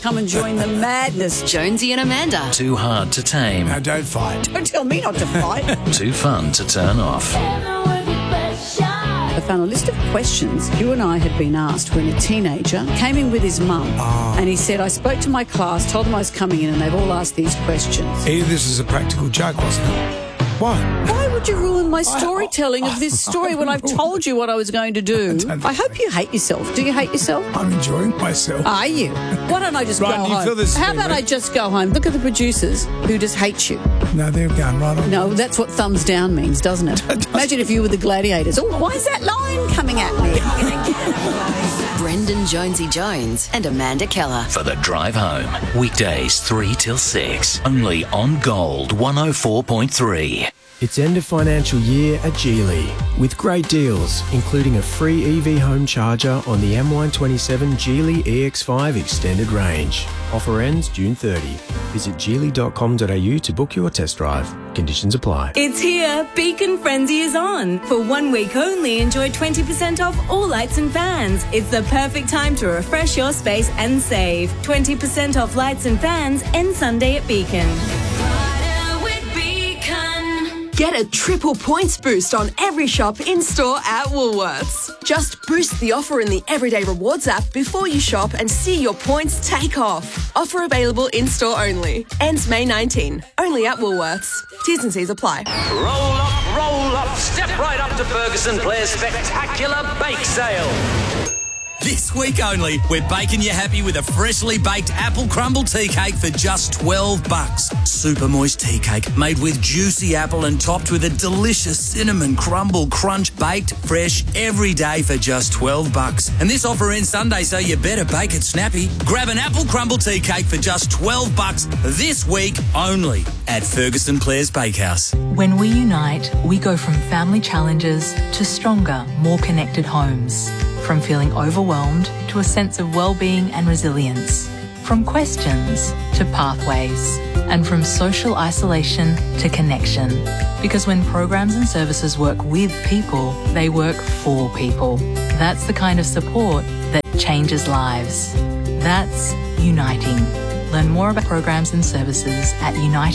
Come and join the madness. Jonesy and Amanda. Too hard to tame. Now don't fight. Don't tell me not to fight. Too fun to turn off. I found a list of questions you and I had been asked when a teenager came in with his mum. And he said, I spoke to my class, told them I was coming in, and they've all asked these questions. This is a practical joke, wasn't it? Why? Why would you ruin my storytelling of this story when I've told you what I was going to do? I hope you hate yourself. Do you hate yourself? I'm enjoying myself. Are you? Why don't I just Right, go do you home? feel this How thing, about right? I just go home? Look at the producers who just hate you. No, they're going right on. No, that's what thumbs down means, doesn't it? Imagine if you were the gladiators. Oh, why is that line coming at me? Brendan Jonesy Jones and Amanda Keller. For the drive home. Weekdays 3 till 6. Only on Gold 104.3. It's end of financial year at Geely with great deals, including a free EV home charger on the M127 Geely EX5 extended range. Offer ends June 30. Visit geely.com.au to book your test drive. Conditions apply. It's here. Beacon Frenzy is on. For 1 week only, enjoy 20% off all lights and fans. It's the perfect time to refresh your space and save. 20% off lights and fans end Sunday at Beacon. Get a triple points boost on every shop in-store at Woolworths. Just boost the offer in the Everyday Rewards app before you shop and see your points take off. Offer available in-store only. Ends May 19. Only at Woolworths. T's and C's apply. Roll up, step right up to Ferguson Blair's spectacular bake sale. This week only, we're baking you happy with a freshly baked apple crumble tea cake for just $12. Super moist tea cake made with juicy apple and topped with a delicious cinnamon crumble crunch, baked fresh every day for just $12. And this offer ends Sunday, so you better bake it snappy. Grab an apple crumble tea cake for just $12 this week only at Ferguson Blair's Bakehouse. When we unite, we go from family challenges to stronger, more connected homes. From feeling overwhelmed to a sense of well-being and resilience. From questions to pathways. And from social isolation to connection. Because when programs and services work with people, they work for people. That's the kind of support that changes lives. That's uniting. Learn more about programs and services at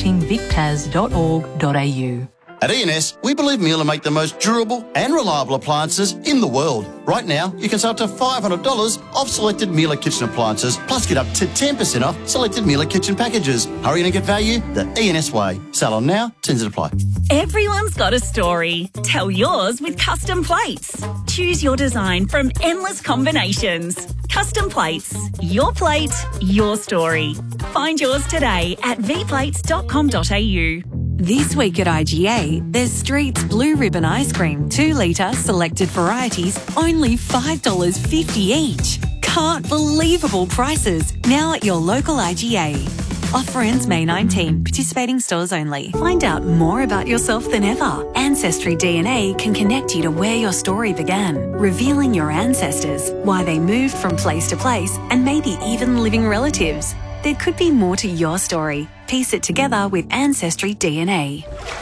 unitingvictas.org.au. At E&S, we believe Miele make the most durable and reliable appliances in the world. Right now, you can save up to $500 off selected Miele kitchen appliances, plus get up to 10% off selected Miele kitchen packages. Hurry in and get value the E&S way. Sale on now, terms and apply. Everyone's got a story. Tell yours with Custom Plates. Choose your design from endless combinations. Custom Plates. Your plate, your story. Find yours today at vplates.com.au. This week at IGA, there's Street's Blue Ribbon Ice Cream, 2 litre, selected varieties, only $5.50 each. Can't believable prices, now at your local IGA. Offer ends May 19, participating stores only. Find out more about yourself than ever. Ancestry DNA can connect you to where your story began, revealing your ancestors, why they moved from place to place, and maybe even living relatives. There could be more to your story. Piece it together with Ancestry DNA.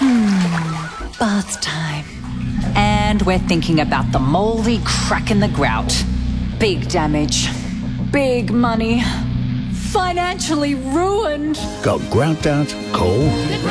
Bath time. And we're thinking about the mouldy crack in the grout. Big damage. Big money. Financially ruined. Got grout out? Cool.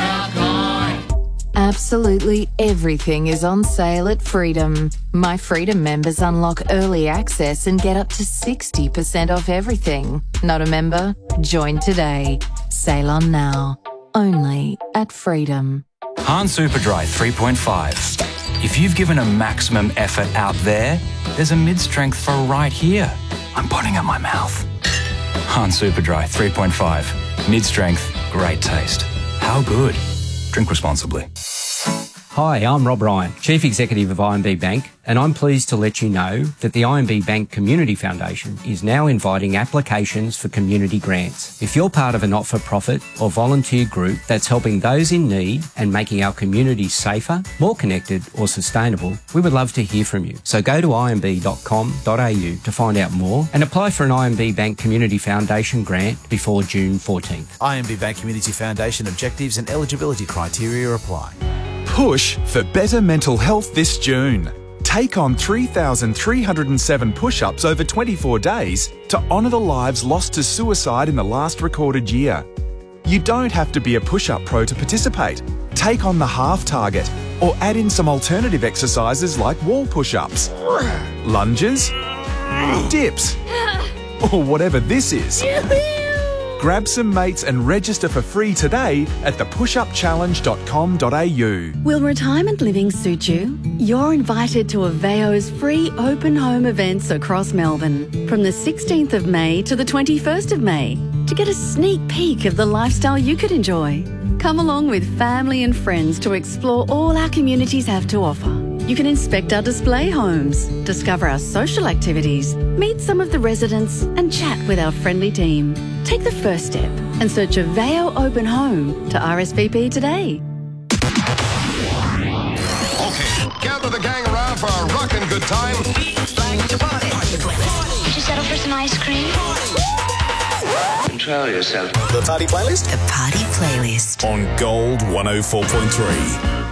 Absolutely everything is on sale at Freedom. My Freedom members unlock early access and get up to 60% off everything. Not a member? Join today. Sale on now. Only at Freedom. Han Superdry 3.5. If you've given a maximum effort out there, there's a mid-strength for right here. I'm putting at my mouth. Han Superdry 3.5. Mid-strength, great taste. How good? Drink responsibly. Hi, I'm Rob Ryan, Chief Executive of IMB Bank, and I'm pleased to let you know that the IMB Bank Community Foundation is now inviting applications for community grants. If you're part of a not-for-profit or volunteer group that's helping those in need and making our communities safer, more connected or sustainable, we would love to hear from you. So go to imb.com.au to find out more and apply for an IMB Bank Community Foundation grant before June 14th. IMB Bank Community Foundation objectives and eligibility criteria apply. Push for better mental health this June. Take on 3,307 push-ups over 24 days to honour the lives lost to suicide in the last recorded year. You don't have to be a push-up pro to participate. Take on the half target or add in some alternative exercises like wall push-ups, lunges, dips, or whatever this is. Grab some mates and register for free today at thepushupchallenge.com.au. Will retirement living suit you? You're invited to Aveo's free open home events across Melbourne from the 16th of May to the 21st of May to get a sneak peek of the lifestyle you could enjoy. Come along with family and friends to explore all our communities have to offer. You can inspect our display homes, discover our social activities, meet some of the residents and chat with our friendly team. Take the first step and search Aveo Open Home to RSVP today. Okay, gather the gang around for a rockin' good time. Would you settle for some ice cream? Control yourself. The Party Playlist? The Party Playlist. On Gold 104.3.